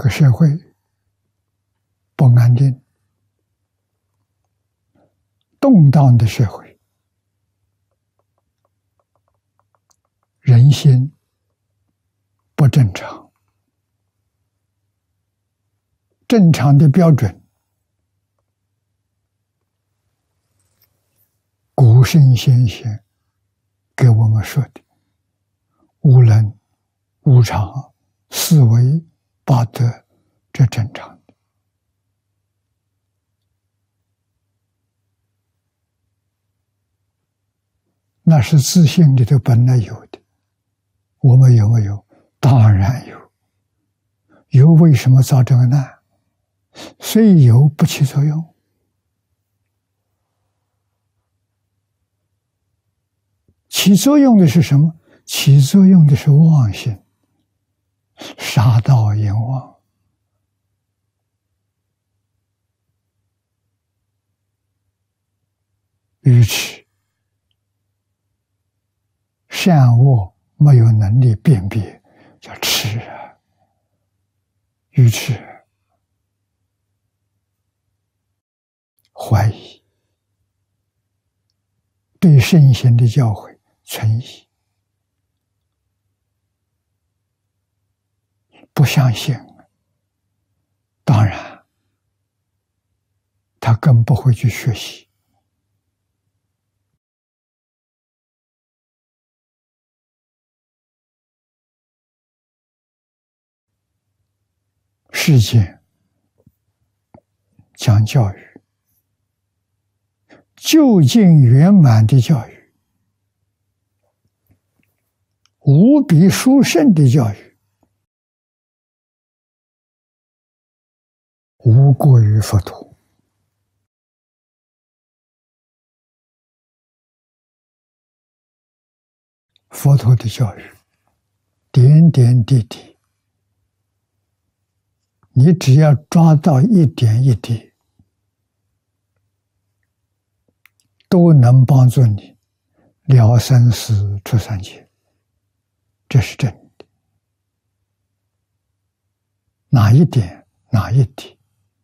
个社会不安定、动荡的社会，人心不正常，正常的标准，古圣先贤给我们说的无能、无常、四维、八德，这正常的。那是自信里头本来有的，我们有没有？当然有。有为什么造这个难？虽有不起作用。起作用的是什么？起作用的是妄心，杀盗淫妄。愚痴，善恶没有能力辨别，叫痴啊，愚痴，怀疑，对圣贤的教诲存疑，不相信，当然他更不会去学习。世界讲教育，究竟圆满的教育，无比殊胜的教育，无过于佛陀。佛陀的教育，点点滴滴，你只要抓到一点一滴，都能帮助你了生死出三界，这是真的。哪一点，哪一滴，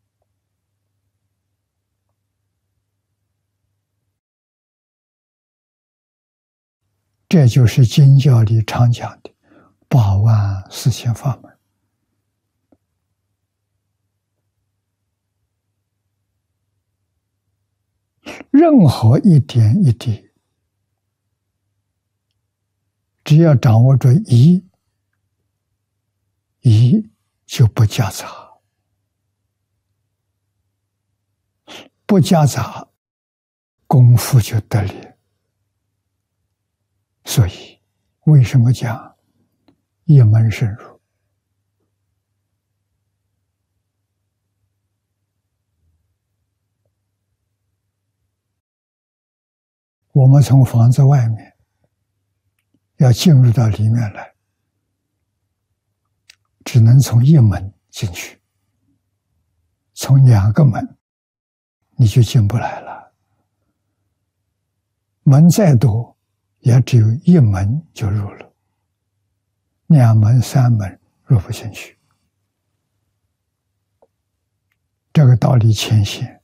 这就是经教里常讲的84000法门。任何一点一滴，只要掌握着一就不夹杂，不夹杂，功夫就得力。所以为什么讲一门深入？我们从房子外面要进入到里面来，只能从一门进去，从2个门你就进不来了。门再多，也只有一门就入了，2门、3门入不进去。这个道理浅显。